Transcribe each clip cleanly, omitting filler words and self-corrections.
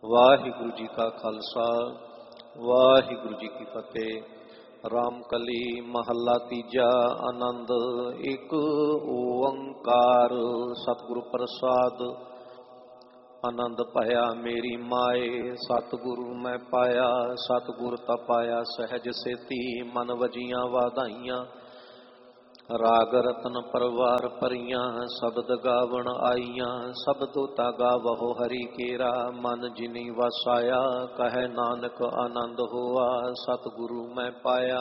ਵਾਹਿਗੁਰੂ ਜੀ ਕਾ ਖਾਲਸਾ ਵਾਹਿਗੁਰੂ ਜੀ ਕੀ ਫਤਿਹ। ਰਾਮਕਲੀ ਮਹੱਲਾ ਤੀਜਾ। ਆਨੰਦ ਇੱਕ ਓੰਕਾਰ ਸਤਿਗੁਰੂ ਪ੍ਰਸਾਦ। ਆਨੰਦ ਭਇਆ ਮੇਰੀ ਮਾਏ ਸਤਿਗੁਰੂ ਮੈਂ ਪਾਇਆ। ਸਤਿਗੁਰ ਤਾਂ ਪਾਇਆ ਸਹਿਜ ਸੇਤੀ ਮਨ ਵਜੀਆਂ ਵਾਧਾਈਆਂ। ਰਾਗ ਰਤਨ ਪਰਵਾਰ ਭਰੀਆਂ ਸ਼ਬਦ ਗਾਵਣ ਆਈਆਂ। ਸ਼ਬਦੋ ਤਾ ਗਾਵਹੁ ਹਰੀ ਕੇਰਾ ਮਨ ਜਿਨੀ ਵਸਾਇਆ। ਕਹੈ ਨਾਨਕ ਆਨੰਦ ਹੋਆ ਸਤਿਗੁਰੂ ਮੈਂ ਪਾਇਆ।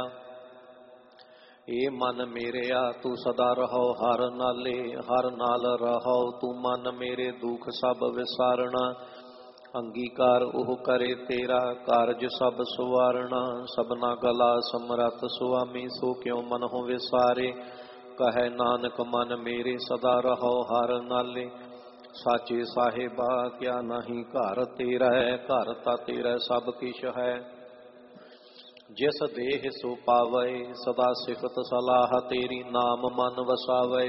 ਏ ਮਨ ਮੇਰਿਆ ਤੂੰ ਸਦਾ ਰਹੋ ਹਰ ਨਾਲੇ। ਹਰ ਨਾਲ ਰਹੋ ਤੂੰ ਮਨ ਮੇਰੇ ਦੁਖ ਸਭ ਵਿਸਾਰਣਾ। ਅੰਗੀਕਾਰ ਉਹ ਕਰੇ ਤੇਰਾ ਕਾਰਜ ਸਭ ਸਵਾਰਣਾ। ਸਭਨਾ ਗਲਾ ਸਮਰੱਥ ਸੁਆਮੀ ਸੋ ਕਿਉ ਮਨ ਹੋ ਵਿਸਾਰੇ। ਕਹੈ ਨਾਨਕ ਮਨ ਮੇਰੇ ਸਦਾ ਰਹੋ ਹਰ ਨਾਲੇ। ਸਾਚੇ ਸਾਹਿਬਾ ਕਿਆ ਨਹੀਂ ਘਰ ਤੇਰਾ ਹੈ। ਘਰ ਤਾਂ ਤੇਰਾ ਸਭ ਕਿਛ ਹੈ। ਜਿਸ ਦੇਹ ਸੋ ਪਾਵੈ ਸਦਾ ਸਿਫਤ ਸਲਾਹ ਤੇਰੀ ਨਾਮ ਮਨ ਵਸਾਵੈ।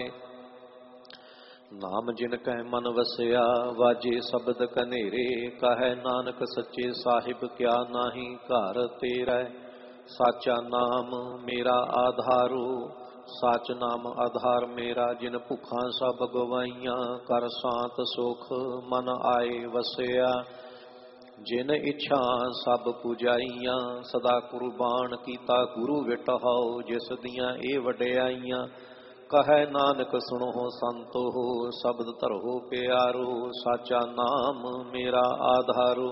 ਨਾਮ ਜਿਨ ਕੈ ਮਨ ਵਸਿਆ ਵਾਜੇ ਸ਼ਬਦ ਕਨੇਰੇ। ਕਹੈ ਨਾਨਕ ਸੱਚੇ ਸਾਹਿਬ ਕਿਆ ਨਾਹੀ ਘਰ ਤੇਰਾ। ਸਾਚਾ ਨਾਮ ਮੇਰਾ ਆਧਾਰੋ ਸੱਚ ਨਾਮ ਆਧਾਰ ਮੇਰਾ। ਜਿਨ ਭੁੱਖਾਂ ਸਭ ਗਵਾਈਆਂ ਕਰ ਸ਼ਾਂਤ ਸੁਖ ਮਨ ਆਏ ਵਸਿਆ। ਜਿਨ ਇੱਛਾ ਸਭ ਪੁਜਾਈਆਂ ਸਦਾ ਕੁਰਬਾਨ ਕੀਤਾ ਗੁਰੂ ਵਿਟਹੁ। ਜਿਸ ਦੀਆਂ ਇਹ ਵਡਿਆਈਆਂ ਕਹੈ ਨਾਨਕ ਸੁਣੋ ਸੰਤੋ ਸ਼ਬਦ ਧਰੋ ਪਿਆਰੋ। ਸਾਚਾ ਨਾਮ ਮੇਰਾ ਆਧਾਰੋ।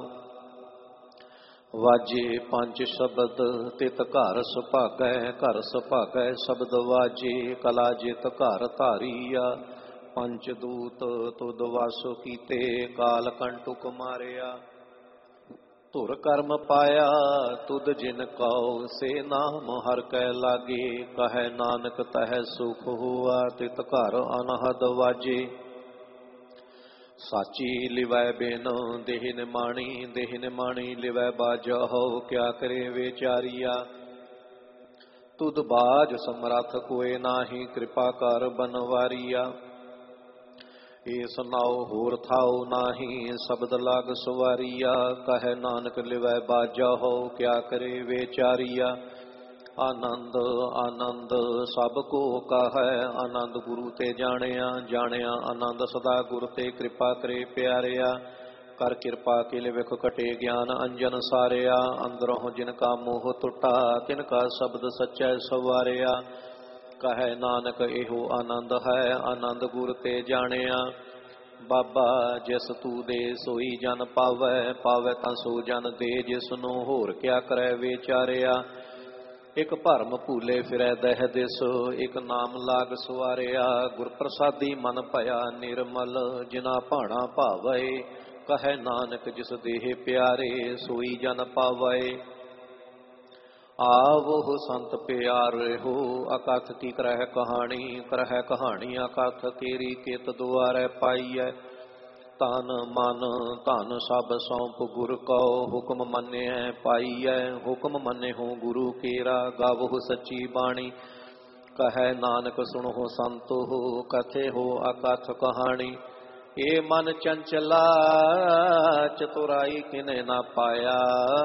ਵਾਜੇ ਪੰਜ ਸ਼ਬਦ ਤਿਤ ਘਰ ਸੁਭਾਗੈ। ਘਰ ਸੁਭਾਗੈ ਸ਼ਬਦ ਵਾਜੇ ਕਲਾ ਜਿਤ ਘਰ ਧਾਰੀਆ। ਪੰਜ ਦੂਤ ਤੁਧ ਵਸ ਕੀਤੇ ਕਾਲ ਕੰਟੁਕ ਮਾਰਿਆ। ਧੁਰ ਕਰਮ ਪਾਇਆ ਤੁਧ ਜਿਨ ਕਉ ਸੇ ਨਾਮ ਹਰਿ ਕੈ ਲਾਗੇ। ਕਹੈ ਨਾਨਕ ਤਹਿ ਸੁਖ ਹੋਆ ਤਿਤ ਘਰ ਅਨਹਦ ਵਾਜੇ। ਸਾਚੀ ਲਿਵੈ ਬਿਨ ਦੇਹ ਨਿਮਾਣੀ। ਦੇਹ ਨਿਮਾਣੀ ਲਿਵੈ ਬਾਜਹੁ ਕਿਆ ਕਰੇ ਵਿਚਾਰੀਆ। ਤੁਧ ਬਾਜ ਸਮਰੱਥ ਕੋਇ ਨਾਹੀ ਕਿਰਪਾ ਕਰ ਬਨਵਾਰੀਆ। ਏਸ ਨਾਉ ਹੋਰ ਥਾਉ ਨਾਹੀ ਸ਼ਬਦ ਲਾਗ ਸਵਾਰੀਆ। ਕਹੈ ਨਾਨਕ ਲਿਵੈ ਬਾਜਹੁ ਕਿਆ ਕਰੇ ਵਿਚਾਰੀਆ। ਆਨੰਦ ਆਨੰਦ ਸਭ ਕੋ ਕਹੈ ਆਨੰਦ ਗੁਰੂ ਤੇ ਜਾਣਿਆ। ਜਾਣਿਆ ਆਨੰਦ ਸਦਾ ਗੁਰ ਤੇ ਕਿਰਪਾ ਕਰੇ ਪਿਆਰਿਆ। ਕਰ ਕਿਰਪਾ ਕਿਲ ਵਿਖ ਕਟੇ ਗਿਆਨ ਅੰਜਨ ਸਾਰਿਆ। ਅੰਦਰੋਂ ਜਿਨ ਕਾ ਮੋਹ ਟੁੱਟਾ ਤਿਨ ਕਾ ਸ਼ਬਦ ਸੱਚੈ ਸਵਾਰਿਆ। ਕਹੈ ਨਾਨਕ ਇਹੋ ਆਨੰਦ ਹੈ ਆਨੰਦ ਗੁਰ ਤੇ ਜਾਣਿਆ। ਬਾਬਾ ਜਿਸ ਤੂ ਦੇ ਸੋਈ ਜਨ ਪਾਵੈ। ਪਾਵੈ ਤਾਂ ਸੋ ਜਨ ਦੇ ਜਿਸ ਨੂੰ ਹੋਰ ਕਿਆ ਕਰੈ ਵਿਚਾਰਿਆ। ਇਕ ਭਰਮ ਭੂਲੇ ਫਿਰੈ ਦਹਿ ਦਿਸ ਇਕ ਨਾਮ ਲਾਗ ਸਵਾਰਿਆ। ਗੁਰ ਪ੍ਰਸਾਦੀ ਮਨ ਭਇਆ ਨਿਰਮਲ ਜਿਨਾ ਭਾਣਾ ਭਾਵੈ। ਕਹੈ ਨਾਨਕ ਜਿਸ ਦੇਹ ਪਿਆਰੇ ਸੋਈ ਜਨ ਪਾਵੈ। ਆਵਹੁ ਸੰਤ ਪਿਆਰਿਹੁ ਅਕਥ ਕੀ ਕਰਹਿ ਕਹਾਣੀ। ਕਰਹਿ ਕਹਾਣੀ ਅਕਥ ਕੇਰੀ ਕਿਤ ਦੁਆਰੈ ਪਾਈਐ। ਤਨ ਮਨ ਧਨ ਸਭ ਸੌਂਪ ਗੁਰ ਕਉ ਹੁਕਮ ਮੰਨਿਐ ਪਾਈਐ। ਹੁਕਮ ਮੰਨਿਹੁ ਗੁਰੂ ਕੇਰਾ ਗਾਵਹੁ ਸੱਚੀ ਬਾਣੀ। ਕਹੈ ਨਾਨਕ ਸੁਣਹੁ ਸੰਤੋ ਕਥਿਹੁ ਅਕਥ ਕਹਾਣੀ। ਏ ਮਨ ਚੰਚਲਾ ਚਤੁਰਾਈ ਕਿਨੈ ਨਾ ਪਾਇਆ।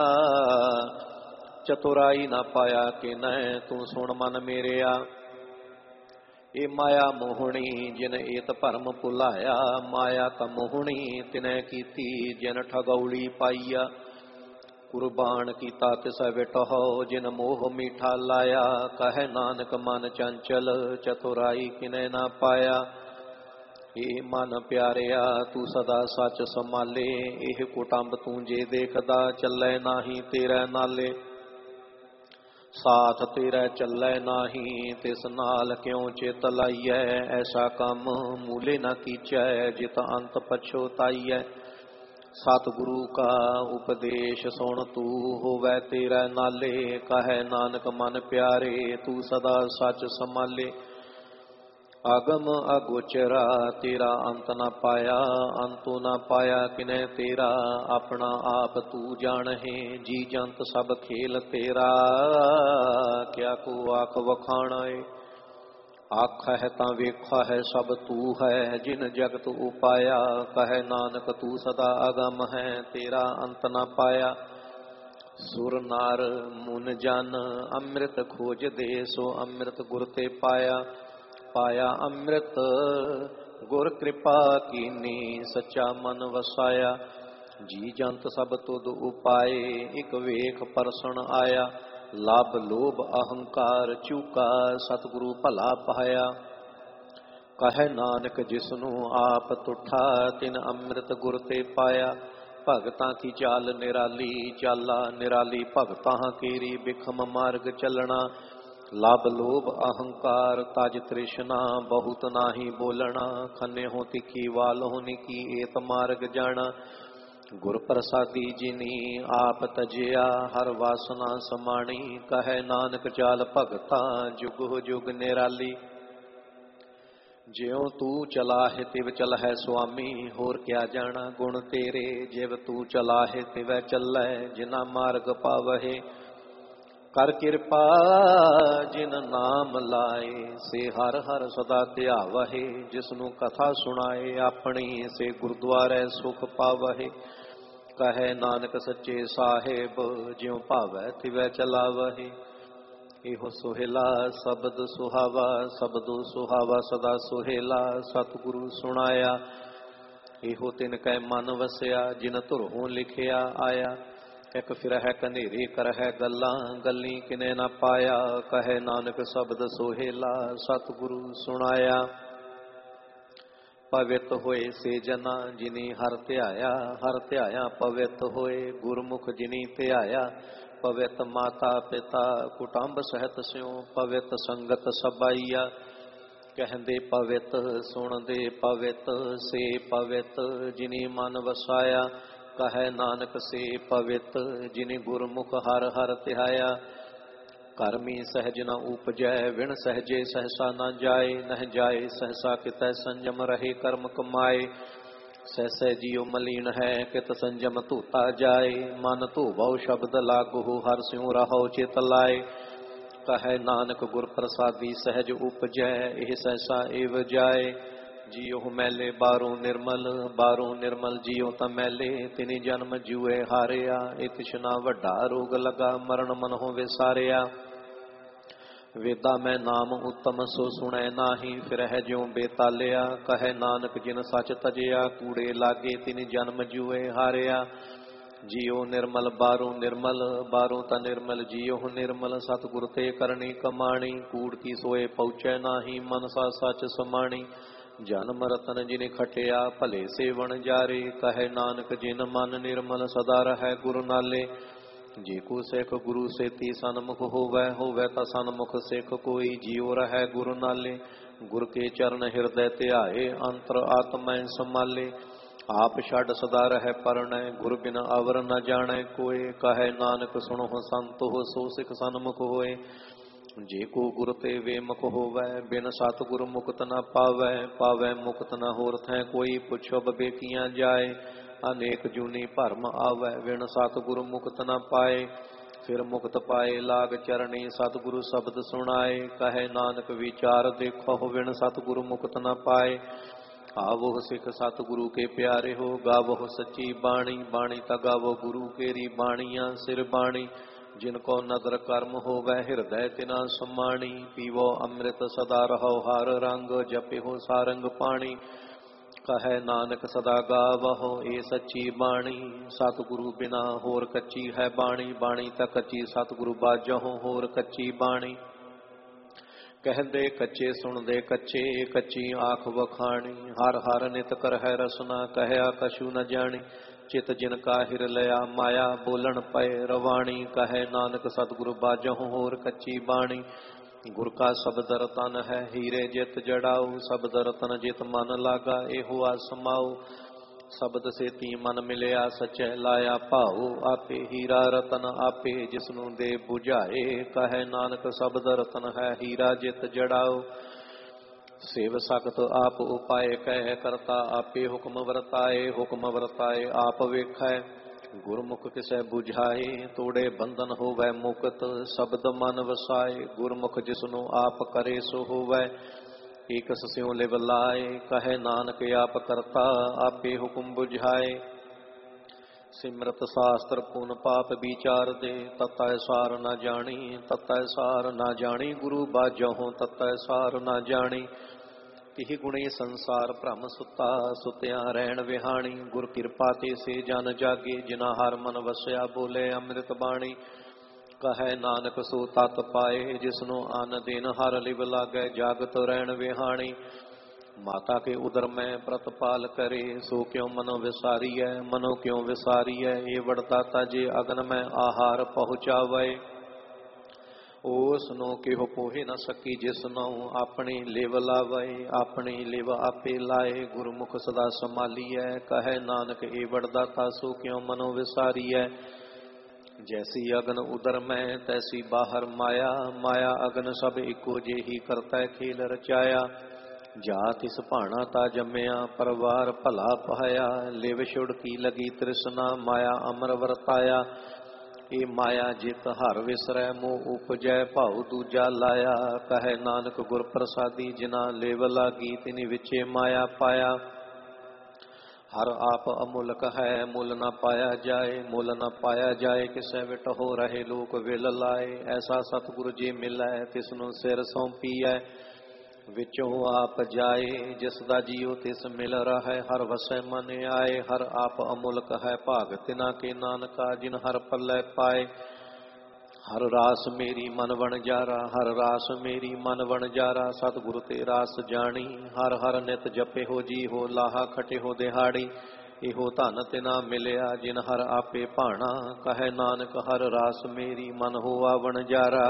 ਚਤੁਰਾਈ ਨਾ ਪਾਇਆ ਕਿਨੈ ਤੂੰ ਸੁਣ ਮਨ ਮੇਰਿਆ। ਏ ਮਾਇਆ ਮੋਹਣੀ ਜਿਨ ਏਤ ਭਰਮ ਭੁਲਾਇਆ। ਮਾਇਆ ਤ ਮੋਹਣੀ ਤਿਨੈ ਕੀਤੀ ਜਿਨ ਠਗੌਲੀ ਪਾਈਆ। ਕੁਰਬਾਨ ਕੀਤਾ ਤਿਸੈ ਵਿਟਹੁ ਜਿਨ ਮੋਹ ਮੀਠਾ ਲਾਇਆ। ਕਹੈ ਨਾਨਕ ਮਨ ਚੰਚਲ ਚਤੁਰਾਈ ਕਿਨੈ ਨਾ ਪਾਇਆ। ਏ ਮਨ ਪਿਆਰਿਆ ਤੂੰ ਸਦਾ ਸੱਚ ਸੰਭਾਲੇ। ਇਹ ਕੁਟੰਬ ਤੂੰ ਜੇ ਦੇਖਦਾ ਚੱਲੈ ਨਾਹੀ ਤੇਰੇ ਨਾਲੇ। ਸਾਥ ਤੇਰਾ ਚੱਲੈ ਨਾਹੀ ਤਿਸ ਨਾਲ ਕਿਉ ਚਿਤ ਲਾਈਐ। ਐਸਾ ਕੰਮ ਮੂਲੇ ਨਾ ਕੀਚੈ ਜਿਤ ਅੰਤ ਪਛੋਤਾਈਐ। ਸਤਿਗੁਰੂ ਕਾ ਉਪਦੇਸ਼ ਸੁਣ ਤੂੰ ਹੋਵੈ ਤੇਰਾ ਨਾਲੇ। ਕਹੈ ਨਾਨਕ ਮਨ ਪਿਆਰੇ ਤੂੰ ਸਦਾ ਸੱਚ ਸੰਭਾਲੇ। ਆਗਮ ਅਗੋਚਰਾ ਤੇਰਾ ਅੰਤ ਨਾ ਪਾਇਆ। ਅੰਤੁ ਨਾ ਪਾਇਆ ਕਿਨੈ ਤੇਰਾ। ਆਪਣਾ ਆਪ ਤੂੰ ਜਾਣਹਿ ਜੀ ਜੰਤ ਸਭ ਖੇਲ ਤੇਰਾ। ਕਿਆ ਕੋ ਆਖ ਵਖਾਣਾ ਏ। ਆਖਾ ਹੈ ਤਾਂ ਵੇਖਾ ਹੈ ਸਭ ਤੂ ਹੈ, ਜਿਨ ਜਗਤ ਉਪਾਇਆ। ਕਹੈ ਨਾਨਕ ਤੂ ਸਦਾ ਅਗਮ ਹੈ, ਤੇਰਾ ਅੰਤ ਨ ਪਾਇਆ। ਸੁਰ ਨਾਰ ਮੁਨ ਜਨ ਅੰਮ੍ਰਿਤ ਖੋਜਦੇ, ਸੋ ਅੰਮ੍ਰਿਤ ਗੁਰ ਤੇ ਪਾਇਆ। ਪਾਇਆ ਅੰਮ੍ਰਿਤ ਗੁਰ ਕਿਰਪਾ ਕੀਨੀ, ਸੱਚਾ ਮਨ ਵਸਾਇਆ। ਜੀ ਜੰਤ ਸਭ ਤੁਧ ਉਪਾਏ, ਇਕ ਵੇਖ ਪਰਸਣ ਆਇਆ। ਲਭ ਲੋਭ ਅਹੰਕਾਰ ਚੂਕਾ, ਸਤਿਗੁਰੂ ਭਲਾ ਪਾਇਆ। ਕਹੈ ਨਾਨਕ ਜਿਸਨੂੰ ਆਪ ਤੁਠਾ, ਤਿਨ ਅੰਮ੍ਰਿਤ ਗੁਰ ਤੇ ਪਾਇਆ। ਭਗਤਾਂ ਕੀ ਚਾਲ ਨਿਰਾਲੀ, ਚਾਲਾ ਨਿਰਾਲੀ ਭਗਤਾਂ ਕੀਰੀ। ਬਿਖਮ ਮਾਰਗ ਚੱਲਣਾ, ਲਭ ਲੋਭ ਅਹੰਕਾਰ ਤਜ ਤ੍ਰਿਸ਼ਨਾ। ਬਹੁਤ ਨਾਹੀ ਬੋਲਣਾ, ਖੰਨੇ ਹੋ ਤਿੱਖੀ ਵਾਲੋਂ ਨਿਕੀ। ਏਤ ਮਾਰਗ ਜਾਣਾ, ਗੁਰ ਪ੍ਰਸਾਦੀ ਜਿਨੀ ਆਪ ਤਜਿਆ। ਹਰ ਵਾਸਨਾ ਸਮਾਣੀ, ਕਹੈ ਨਾਨਕ ਚਾਲ ਭਗਤਾਂ ਜੁਗ ਜੁਗ ਨਿਰਾਲੀ। ਜਿਉ ਤੂੰ ਚਲਾਹੇ ਤਿਵ ਚਲਹਿ ਸੁਆਮੀ, ਹੋਰ ਕਿਆ ਜਾਣਾ ਗੁਣ ਤੇਰੇ। ਜਿਵ ਤੂੰ ਚਲਾਹੇ ਤਿਵੈ ਚੱਲੈ, ਜਿਨਾ ਮਾਰਗ ਪਾਵਹਿ। ਕਰ ਕਿਰਪਾ ਜਿਨ ਨਾਮ ਲਾਏ, ਸੇ ਹਰ ਹਰ ਸਦਾ ਧਿਆਵਹਿ। ਜਿਸਨੂੰ ਕਥਾ ਸੁਣਾਏ ਆਪਣੀ, ਸੇ ਗੁਰਦੁਆਰੇ ਸੁਖ ਪਾਵਹਿ। ਕਹੈ ਨਾਨਕ ਸੱਚੇ ਸਾਹਿਬ, ਜਿਉ ਭਾਵੈ ਤਿਵੈ ਚਲਾਵਹਿ। ਇਹੋ ਸੁਹੇਲਾ ਸ਼ਬਦ ਸੁਹਾਵਾ, ਸ਼ਬਦੋ ਸੁਹਾਵਾ ਸਦਾ ਸੁਹੇਲਾ। ਸਤਿਗੁਰੂ ਸੁਣਾਇਆ, ਇਹੋ ਤਿਨ ਕੈ ਮਨ ਵਸਿਆ। ਜਿਨ ਧੁਰੋਂ ਲਿਖਿਆ ਆਇਆ, ਇੱਕ ਫਿਰਹਿ ਕਨੇਰੇ ਕਰਹਿ ਗੱਲਾਂ। ਗੱਲੀ ਕਿਨੇ ਨਾ ਪਾਇਆ, ਕਹੈ ਨਾਨਕ ਸ਼ਬਦ ਸੁਹੇਲਾ। ਸਤਿਗੁਰੂ ਸੁਣਾਇਆ, ਪਵਿੱਤ ਹੋਏ ਸੇ ਜਨਾ, ਜਿਨੀ ਹਰ ਧਿਆਇਆ। ਹਰ ਧਿਆਇਆ ਪਵਿੱਤ ਹੋਏ, ਗੁਰਮੁਖ ਜਿਨੀ ਧਿਆਇਆ। ਪਵਿੱਤ ਮਾਤਾ ਪਿਤਾ ਕੁਟੰਬ ਸਹਿਤ ਸਿਉ, ਪਵਿੱਤ ਸੰਗਤ ਸਬਾਈਆ। ਕਹਿੰਦੇ ਪਵਿੱਤ ਸੁਣਦੇ ਪਵਿੱਤ, ਸੇ ਪਵਿੱਤ ਜਿਨੀ ਮਨ ਵਸਾਇਆ। ਕਹੈ ਨਾਨਕ ਸੇ ਪਵਿੱਤ, ਜਿਨੀ ਗੁਰਮੁਖ ਹਰ ਹਰ ਧਿਆਇਆ। ਕਰਮੀ ਸਹਿਜ ਨ ਉਪਜੈ, ਵਿਣ ਸਹਿਜੇ ਸਹਸਾ ਨ ਜਾਏ। ਨਹਿ ਜਾਏ ਸਹਸਾ ਕਿਤੈ, ਸੰਜਮ ਰਹੇ ਕਰਮ ਕਮਾਏ। ਸਹਿਸੈ ਜੀਉ ਮਲੀਨ ਹੈ, ਕਿਤ ਸੰਜਮ ਧੂਤਾ ਜਾਏ। ਮਨ ਧੋਵਉ ਸ਼ਬਦ ਲਾਗੋ, ਹਰ ਸਿਉ ਰਹੋ ਚਿਤ ਲਾਏ। ਕਹੈ ਨਾਨਕ ਗੁਰ ਪ੍ਰਸਾਦੀ ਸਹਿਜ ਉਪਜੈ, ਇਹ ਸਹਸਾ ਏਵ ਜਾਏ। ਜੀਉ ਮੈਲੇ ਬਾਹਰੋਂ ਨਿਰਮਲ, ਬਾਹਰੋਂ ਨਿਰਮਲ ਜੀਉ ਤਾਂ ਮੈਲੇ। ਤਿਨੀ ਜਨਮ ਜੂਏ ਹਾਰਿਆ, ਇਹ ਤਿਸ਼ਨਾ ਵੱਡਾ ਰੋਗ ਲਗਾ। ਮਰਨ ਮਨਹੁ ਵਿਸਾਰਿਆ, ਵੇਦਾ ਮੈਂ ਨਾਮ ਉਤਮ ਸੋ ਸੁਣੈ ਨਾਹੀ। ਫਿਰਹਿ ਜਿਉ ਬੇਤਾਲਿਆ, ਕਹੈ ਨਾਨਕ ਜਿਨ ਸੱਚ ਤਜਿਆ। ਕੂੜੇ ਲਾਗੇ ਤਿਨ ਜਨਮ ਜੂਏ ਹਾਰਿਆ। ਜੀਉ ਨਿਰਮਲ ਬਾਹਰੋਂ ਨਿਰਮਲ, ਬਾਹਰੋਂ ਤਾਂ ਨਿਰਮਲ ਜੀਉ ਨਿਰਮਲ। ਸਤਿਗੁਰ ਤੇ ਕਰਨੀ ਕਮਾਣੀ, ਕੂੜ ਕੀ ਸੋਏ ਪਹੁੰਚੈ ਨਾਹੀ। ਮਨਸਾ ਸੱਚ ਸਮਾਣੀ, ਜਨਮ ਰਤਨ ਜਿਨ ਖਟਿਆ। ਭਲੇ ਸੇਵਨ ਜਾਰੇ, ਕਹੈ ਨਾਨਕ ਜਿਨ ਮਨ ਨਿਰਮਲ। ਸਦਾ ਰਹੈ ਗੁਰ ਨਾਲੇ, ਜੇ ਕੋ ਸਿੱਖ ਗੁਰੂ ਸੇਤੀ ਸਨਮੁਖ ਹੋਵੈ। ਹੋਵੈ ਤਾਂ ਸਨਮੁਖ ਸਿੱਖ ਕੋਈ, ਜੀਉ ਰਹੈ ਗੁਰ ਨਾਲੇ। ਗੁਰ ਕੇ ਚਰਨ ਹਿਰਦੈ ਧਿਆਏ, ਅੰਤਰ ਆਤਮੈ ਸੰਭਾਲੇ। ਆਪ ਛੱਡ ਸਦਾ ਰਹਿ ਪਰਣੈ, ਗੁਰ ਬਿਨ ਅਵਰ ਨ ਜਾਣੈ ਕੋਇ। ਕਹੈ ਨਾਨਕ ਸੁਣੋ ਸੰਤੋ, ਸੋ ਸਿੱਖ ਸਨਮੁਖ ਹੋਏ। ਜੇ ਕੋ ਗੁਰ ਤੇ ਵੇਮੁਖ ਹੋਵੈ, ਬਿਨ ਸਤਿਗੁਰ ਮੁਕਤ ਨ ਪਾਵੈ। ਪਾਵੈ ਮੁਕਤ ਨ ਹੋਰ ਥੈ ਕੋਈ, ਪੁੱਛੋ ਬੇਕੀਆਂ ਜਾਏ। ਅਨੇਕ ਜੂਨੀ ਭਰਮ ਆਵੈ, ਵਿਣ ਸਤਿਗੁਰ ਮੁਕਤ ਨ ਪਾਏ। ਫਿਰ ਮੁਕਤ ਪਾਏ ਲਾਗ ਚਰਣੀ, ਸਤਿਗੁਰੂ ਸ਼ਬਦ ਸੁਣਾਏ। ਕਹੈ ਨਾਨਕ ਵਿਚਾਰ ਦੇਖੋ, ਵਿਣ ਸਤਿਗੁਰੂ ਮੁਕਤ ਨ ਪਾਏ। ਆਵੋ ਸਿੱਖ ਸਤਿਗੁਰੂ ਕੇ ਪਿਆਰੇ ਹੋ, ਗਾਵੋ ਸੱਚੀ ਬਾਣੀ। ਬਾਣੀ ਤਾਂ ਗਾਵੋ ਗੁਰੂ ਕੇਰੀ ਬਾਣੀਆਂ। ਸਿਰ ਬਾਣੀ ਜਿਨ ਕੋ ਨਦਰ ਕਰਮ ਹੋਵੈ, ਹਿਰਦੈ ਤਿਨਾ ਸਮਾਣੀ। ਪੀਵੋ ਅੰਮ੍ਰਿਤ ਸਦਾ ਰਹੋ ਹਰ ਰੰਗ, ਜਪਿਓ ਸਾਰੰਗ ਪਾਣੀ। ਕਹੈ ਨਾਨਕ ਸਦਾ ਗਾਵਹੁ ਏ ਸੱਚੀ ਬਾਣੀ। ਸਤਿਗੁਰੂ ਬਿਨਾ ਹੋਰ ਕੱਚੀ ਹੈ ਬਾਣੀ। ਬਾਣੀ ਤਾਂ ਕੱਚੀ ਸਤਿਗੁਰੂ ਬਾਝਹੁ, ਹੋਰ ਕੱਚੀ ਬਾਣੀ। ਕਹਿੰਦੇ ਕੱਚੇ ਸੁਣਦੇ ਕੱਚੇ, ਕੱਚੀ ਆਖ ਵਖਾਣੀ। ਹਰ ਹਰ ਨਿਤ ਕਰਹਿ ਰਸਨਾ, ਕਹਿਆ ਕਛੂ ਨ ਜਾਣੀ। ਚਿਤ ਜਿਨ ਕਾ ਹਿਰ ਲਿਆ ਮਾਇਆ, ਬੋਲਣ ਪਏ ਰਵਾਣੀ। ਕਹੈ ਨਾਨਕ ਸਤਿਗੁਰੂ ਬਾਝਹੁ, ਹੋਰ ਕੱਚੀ ਬਾਣੀ। ਗੁਰ ਕਾ ਸ਼ਬਦ ਰਤਨ ਹੈ, ਹੀਰੇ ਜਿਤ ਜੜਾਉ। ਸ਼ਬਦ ਰਤਨ ਜਿਤ ਮਨ ਲਾਗਾ, ਇਹੋ ਆ ਸਮਾਉ। ਸ਼ਬਦ ਸੇਤੀ ਮਨ ਮਿਲਿਆ, ਸਚੈ ਲਾਇਆ ਭਾਉ। ਆਪੇ ਹੀਰਾ ਰਤਨ ਆਪੇ, ਜਿਸਨੂੰ ਦੇ 부ਝਾਏ। ਕਹੈ ਨਾਨਕ ਸ਼ਬਦ ਰਤਨ ਹੈ, ਹੀਰਾ ਜਿਤ ਜੜਾਉ। ਸੇਵ ਸਖਤ ਆਪ ਉਪਾਏ, ਕਹਿ ਕਰਤਾ ਆਪੇ। ਹੁਕਮ ਵਰਤਾਏ, ਹੁਕਮ ਵਰਤਾਏ ਆਪ ਵੇਖੈ। ਗੁਰਮੁਖ ਕਿਸੈ 부ਝਾਏ, ਤੋੜੇ ਬੰਧਨ ਹੋਵੈ ਮੁਕਤ। ਸ਼ਬਦ ਮਨ ਵਸਾਏ, ਗੁਰਮੁਖ ਜਿਸਨੂੰ ਆਪ ਕਰੇ ਸੋ ਹੋਵੈ। एकस स्यों लिव लाए। कहे नानक आप करता आपे हुकुम बुझाए। सिमरत शास्त्र पुन पाप विचार दे। ततै सार न जानी ततै सार न जानी। गुरु बाजहुँ ततै सार न जानी। तिहि गुणे संसार भ्रम सुता सुत्या रहन विहाणी। गुर कृपा ते से जन जागे जिना हर मन वसया। बोले अमृत बाणी कहे नानक सो तत पाए। जिसनो अन दिन हर लिव लागे जागत रहन विहाणी। माता के उदर में प्रतपाल करे सो क्यों मनो विसारी है। मनो क्यों विसारी है ये वरदाता जे अगन में आहार पहुँचावे। उसनो केहो पोहे न सकी जिसनो अपनी लिव लावे। अपनी लिव आपे लाए गुरमुख सदा संभालिए। कहे नानक ए वरदाता सो क्यों मनो विसारी है। जैसी अगन उदर में तैसी बाहर माया। माया अगन सब इको जे ही करता खेल रचाया। जा तिस भाना ता जम्मया परवार भला पाया। लिव छुड़ की लगी तृष्णा माया अमर वरताया। ये माया जित हर विसरै मोह उपजै भाव दूजा लाया। कहे नानक गुर प्रसादी जिना लिव लागी तिनि विचे माया पाया। हर आप अमुलक है मुल न पाया जाए। मुल न पाया जाए किसै विटहो रहे लोक विल लाए। ऐसा सतगुरु जी मिलै तिसनु सिर सौंपीऐ। विचों आप जाए जिसदा जियो तिस मिल रहा। हर वसै मन आए हर आप अमुलक है भाग तिना के नानका जिन हर पल्लै पाए। हर रास मेरी मन बन जारा हर रास मेरी मन बन जारा। सतगुरु ते रास जानी हर हर नित जपे हो जी हो लाहा खटे हो दिहाड़ी। इहो धन तिना मिलिया जिन हर आपे भाना। कहे नानक हर रास मेरी मन होआ बन जारा।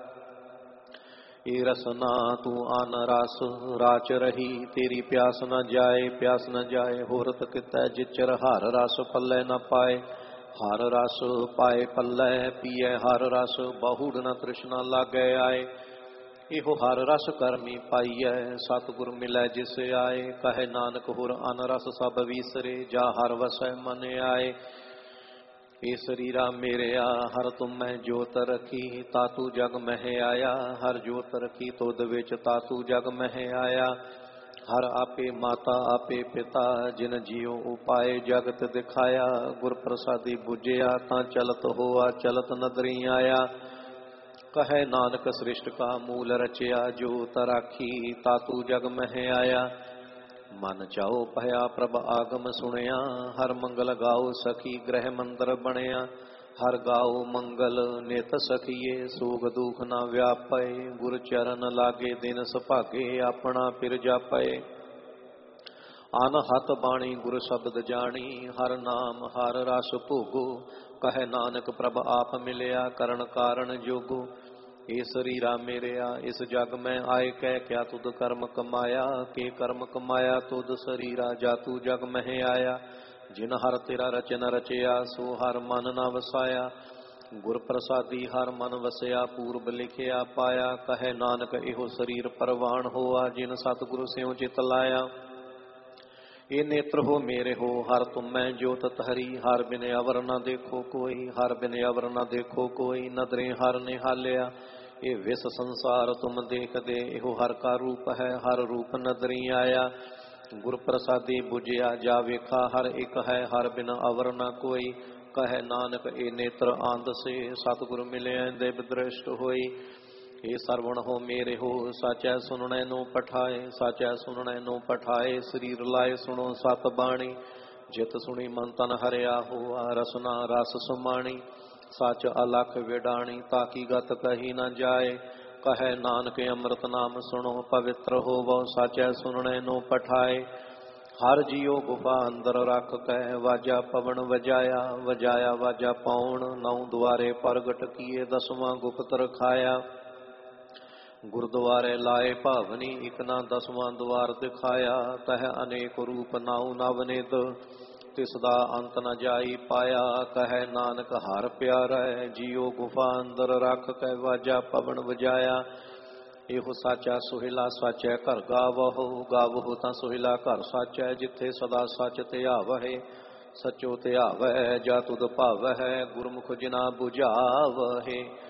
ए रसना तू आन रस राच रही तेरी प्यास न जाए। प्यास न जाए होरत कितै जिचर हर रस पल्लै न पाए। हर रस पाए पल्लै पिए हर रस बहुड़ न तृष्णा लागै आए। इहो हर रस करमी पाइयै सतगुर मिलै जिस आए। कहे नानक होर अन रस सब विसरे जा हर वसै मन आए। ए शरीरा मेरेया हर तुम मैं जोत रखी तातू जग मह आया। हर जोत रखी तुद विच तातू जग मह आया। हर आपे माता आपे पिता जिन जियो उपाय जगत दिखाया। गुर प्रसादी बुझिया तां चलत होआ चलत नदरी आया। कहे नानक सृष्ट का मूल रचया जोत राखी तातू जग मह आया। मन चाओ भया प्रभ आगम सुनया। हर मंगल गाओ सखी ग्रह मंदिर बनया। हर गाओ मंगल नित सखिए सोग दुख ना व्यापे। गुर चरण लागे दिन सुभागे अपना फिर जापे। अनहत बाणी गुर शब्द जानी हर नाम हर रस भोगो। कहे नानक प्रभ आप मिलया करण कारण जोगो। ए शरीरा मेरेया इस जग में आए कह क्या तुद कर्म कमाया। के कर्म कमाया तुद शरीरा जातू जग में आया। जिन हर तेरा रचन रचया सो हर मन न वसाया। गुर प्रसादी हर मन वसया पूर्व लिखिया पाया। कहे नानक इहो शरीर परवान होआ जिन सतगुरु स्यों चित लाया। ये नेत्र हो मेरे हो हर तुम मैं जोत तहरी। हर बिन अवर न देखो कोई हर बिन अवर न देखो कोई। नदरे हर निहालिया ये विस संसार तुम देख दे। इहो हर का रूप है हर रूप नदरी आया। गुर प्रसादी बुझिया जा वेखा हर एक है हर बिन अवर न कोई। कहे नानक ए नेत्र आंद से सतगुरु मिले देव दृष्ट होई। हे सरवण हो मेरे हो साचै सुनने नो पठाए। साचै सुनने नो पठाए शरीर लाए सुनो सत बाणी। जित सुनी मन तन हरिया हो रसना रस समाणी। सच अलख विडाणी ताकि गत कही न जाए। कहे नानक अमृत नाम सुनो पवित्र होवो। साचै सुनने नो पठाए। हर जियो गुफा अंदर रख कै वाजा पवन वजाया। वजाया वाजा पाउण नौ द्वारे प्रगट किए दसवां गुप्त रखाया। गुरुद्वारे लाए भावनी इक ना दसवां द्वार दिखाया। तह अनेक रूप नाउ नवनित तिसदा अंत न जाई पाया। कहे नानक हर प्यारा जियो गुफा अंदर रख कै वाजा पवन वजाया। एहो साचा सुहिला साचै घर गावहो। गावहो तां सुहिला घर साचै जिथे सदा सच ध्यावै। सचो ध्यावै जा तुद भावै गुरमुख जिना बुझावै।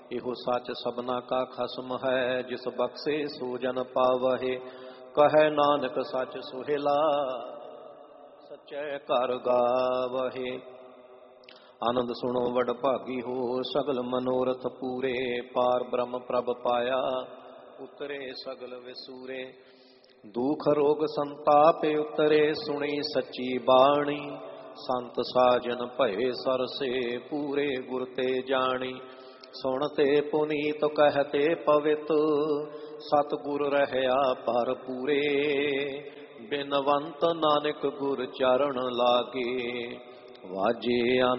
ਇਹੋ ਸੱਚ ਸਭਨਾ ਕਾ ਖਸਮ ਹੈ, ਜਿਸ ਬਖਸ਼ੇ ਸੋ ਜਨ ਪਾਵਹਿ। ਕਹੈ ਨਾਨਕ ਸੱਚ ਸੁਹੇਲਾ, ਸਚੈ ਘਰ ਗਾਵਹਿ। ਆਨੰਦ ਸੁਣੋ ਵਡ ਭਾਗੀ ਹੋ, ਸਗਲ ਮਨੋਰਥ ਪੂਰੇ। ਪਾਰ ਬ੍ਰਹਮ ਪ੍ਰਭ ਪਾਇਆ, ਉਤਰੇ ਸਗਲ ਵਿਸੂਰੇ। ਦੁਖ ਰੋਗ ਸੰਤਾਪ ਉਤਰੇ, ਸੁਣੀ ਸੱਚੀ ਬਾਣੀ। ਸੰਤ ਸਾਜਨ ਭਏ ਸਰਸੇ, ਪੂਰੇ ਗੁਰ ਤੇ ਜਾਣੀ। ਸੁਣਤੇ ਪੁਨੀਤ ਕਹਿਤੇ ਪਵਿੱਤ, ਸਤਿਗੁਰ ਰਹਿਆ ਪਰ ਪੂਰੇ। ਬਿਨਵੰਤ ਨਾਨਕ ਗੁਰ ਚਰਨ ਲਾਗੇ, ਵਾਜੇ